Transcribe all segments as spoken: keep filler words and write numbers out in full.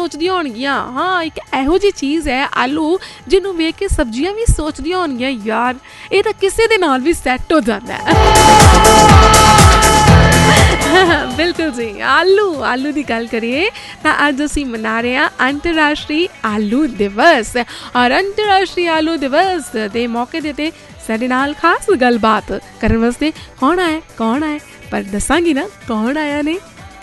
ਸੋਚਦੀਆਂ ਹੋਣਗੀਆਂ ਹਾਂ ਇੱਕ ਇਹੋ ਜਿਹੀ ਚੀਜ਼ ਹੈ ਆਲੂ ਜਿਹਨੂੰ ਵੇਖ ਕੇ ਸਬਜ਼ੀਆਂ ਵੀ ਸੋਚਦੀਆਂ ਹੋਣਗੀਆਂ ਯਾਰ ਇਹ ਤਾਂ ਕਿਸੇ ਦੇ ਨਾਲ ਵੀ ਸੈੱਟ ਹੋ ਜਾਂਦਾ ਹੈ। ਬਿਲਕੁਲ ਜੀ ਆਲੂ ਆਲੂ ਦੀ ਗੱਲ ਕਰੀਏ ਤਾਂ ਅੱਜ ਅਸੀਂ ਮਨਾ ਰਹੇ ਹਾਂ ਅੰਤਰਰਾਸ਼ਟਰੀ ਆਲੂ ਦਿਵਸ ਔਰ ਅੰਤਰਰਾਸ਼ਟਰੀ ਆਲੂ ਦਿਵਸ ਦੇ ਮੌਕੇ ਦੇ ਉੱਤੇ ਸਾਡੇ ਨਾਲ ਖਾਸ ਗੱਲਬਾਤ ਕਰਨ ਵਾਸਤੇ ਕੌਣ ਆਇਆ ਕੌਣ ਆਇਆ ਪਰ ਦੱਸਾਂਗੀ ਨਾ ਕੌਣ ਆਇਆ ਨੇ।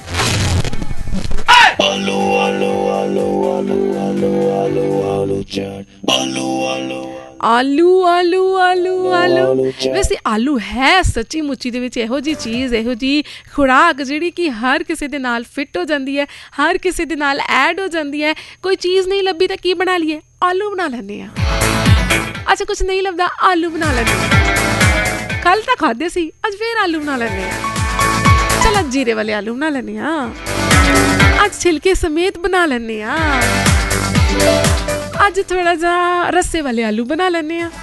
ਆਲੂ ਆਲੂ ਆਲੂ ਆਲੂ ਆਲੂ ਆਲੂ ਆਲੂ ਚਾਟ ਆਲੂ ਆਲੂ ਆਲੂ ਆਲੂ ਆਲੂ ਆਲੂ ਵੈਸੇ ਆਲੂ ਹੈ ਸੱਚੀ ਮੁੱਚੀ ਦੇ ਵਿੱਚ ਇਹੋ ਜਿਹੀ ਚੀਜ਼ ਇਹੋ ਜਿਹੀ ਖੁਰਾਕ ਜਿਹੜੀ ਕਿ ਹਰ ਕਿਸੇ ਦੇ ਨਾਲ ਫਿੱਟ ਹੋ ਜਾਂਦੀ ਹੈ ਹਰ ਕਿਸੇ ਦੇ ਨਾਲ ਐਡ ਹੋ ਜਾਂਦੀ ਹੈ। ਕੋਈ ਚੀਜ਼ ਨਹੀਂ ਲੱਭੀ ਤਾਂ ਕੀ ਬਣਾ ਲਈਏ ਆਲੂ ਬਣਾ ਲੈਂਦੇ ਹਾਂ। ਅੱਛਾ ਕੁਛ ਨਹੀਂ ਲੱਭਦਾ ਆਲੂ ਬਣਾ ਲੈਂਦੇ ਹਾਂ। ਕੱਲ੍ਹ ਤਾਂ ਖਾਧੇ ਸੀ ਅੱਜ ਫੇਰ ਆਲੂ ਬਣਾ ਲੈਂਦੇ ਹਾਂ। ਚੱਲ ਅੱਜ ਜੀਰੇ ਵਾਲੇ ਆਲੂ ਬਣਾ ਲੈਂਦੇ ਹਾਂ ਅੱਜ ਛਿਲਕੇ ਸਮੇਤ ਬਣਾ ਲੈਂਦੇ ਹਾਂ ਅੱਜ ਥੋੜਾ ਜਿਹਾ ਰੱਸੇ ਵਾਲੇ ਆਲੂ ਬਣਾ ਲੈਂਦੇ ਹਾਂ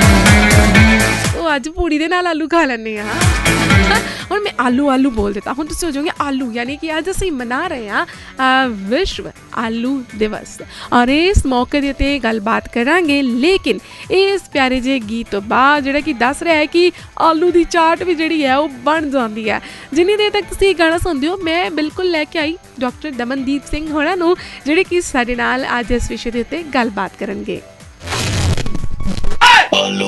ਉਹ ਅੱਜ ਪੂੜੀ ਦੇ ਨਾਲ ਆਲੂ ਖਾ ਲੈਂਦੇ ਹਾਂ। ਹੁਣ ਮੈਂ ਆਲੂ ਆਲੂ ਬੋਲ ਦਿੱਤਾ ਹੁਣ ਤੁਸੀਂ ਸੋਚੋਗੇ ਆਲੂ ਯਾਨੀ ਕਿ ਅੱਜ ਅਸੀਂ ਮਨਾ ਰਹੇ ਹਾਂ ਵਿਸ਼ਵ ਆਲੂ ਦਿਵਸ ਔਰ ਇਸ ਮੌਕੇ ਦੇ ਉੱਤੇ ਗੱਲਬਾਤ ਕਰਾਂਗੇ ਲੇਕਿਨ ਇਸ ਪਿਆਰੇ ਜਿਹੇ ਗੀਤ ਤੋਂ ਬਾਅਦ ਜਿਹੜਾ ਕਿ ਦੱਸ ਰਿਹਾ ਹੈ ਕਿ ਆਲੂ ਦੀ ਚਾਟ ਵੀ ਜਿਹੜੀ ਹੈ ਉਹ ਬਣ ਜਾਂਦੀ ਹੈ। ਜਿੰਨੀ ਦੇਰ ਤੱਕ ਤੁਸੀਂ ਗਾਣਾ ਸੁਣਦੇ ਹੋ ਮੈਂ ਬਿਲਕੁਲ ਲੈ ਕੇ ਆਈ ਡਾਕਟਰ ਦਮਨਦੀਪ ਸਿੰਘ ਹੋਰਾਂ ਨੂੰ ਜਿਹੜੇ ਕਿ ਸਾਡੇ ਨਾਲ ਅੱਜ ਇਸ ਵਿਸ਼ੇ ਦੇ ਉੱਤੇ ਗੱਲਬਾਤ ਕਰਨਗੇ।